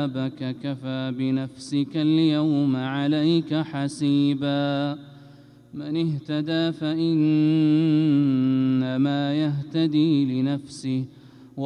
كتابك كفى بنفسك اليوم عليك حسيبا من اهتدى فإنما يهتدي لنفسه